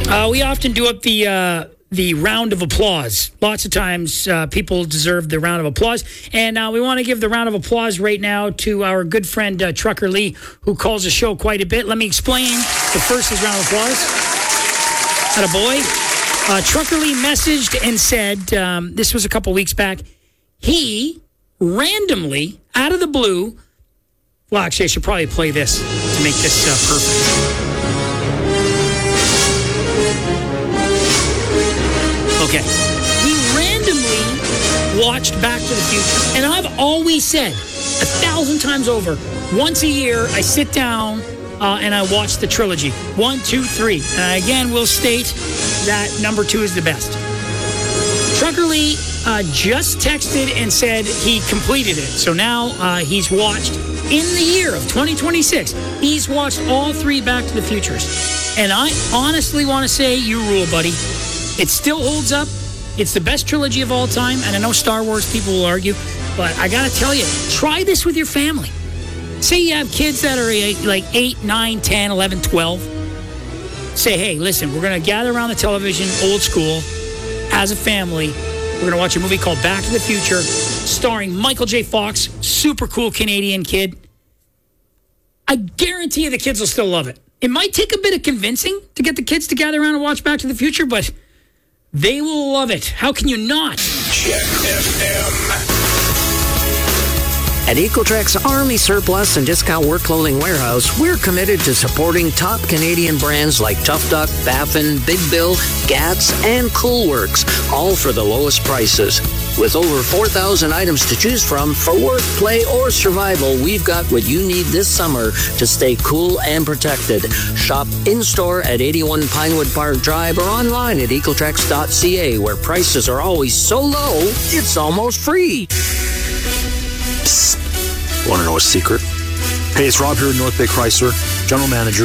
We often do up the round of applause. Lots of times people deserve the round of applause. And we want to give the round of applause right now to our good friend Trucker Lee, who calls the show quite a bit. Let me explain. The first is round of applause. Attaboy. Trucker Lee messaged and said, this was a couple weeks back, he randomly, out of the blue, well, actually, I should probably play this to make this perfect. Okay. He randomly watched Back to the Future. And I've always said, 1,000 times over, once a year, I sit down and I watch the trilogy. 1, 2, 3. And I again will state that number 2 is the best. Trucker Lee just texted and said he completed it. So now he's watched, in the year of 2026, he's watched all 3 Back to the Futures. And I honestly want to say, you rule, buddy. It still holds up. It's the best trilogy of all time. And I know Star Wars people will argue, but I got to tell you, try this with your family. Say you have kids that are like 8, 9, 10, 11, 12. Say, hey, listen, we're going to gather around the television, old school, as a family. We're going to watch a movie called Back to the Future, starring Michael J. Fox, super cool Canadian kid. I guarantee you the kids will still love it. It might take a bit of convincing to get the kids to gather around and watch Back to the Future, but they will love it. How can you not? Check FM. At Ecotrex Army Surplus and Discount Work Clothing Warehouse, we're committed to supporting top Canadian brands like Tough Duck, Baffin, Big Bill, Gats, and Coolworks, all for the lowest prices. With over 4,000 items to choose from for work, play, or survival, we've got what you need this summer to stay cool and protected. Shop in-store at 81 Pinewood Park Drive or online at ecotrex.ca, where prices are always so low, it's almost free. Want to know a secret? Hey, it's Rob here at North Bay Chrysler, General Manager.